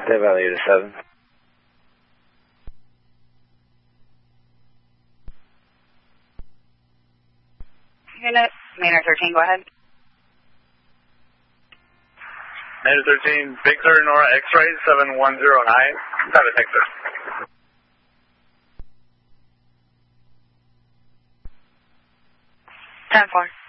Dead Valley to 7. Unit, Maynard 13, go ahead. Maynard 13, Big Sur, Nora X-ray 7109. Have a Texas. 10-4.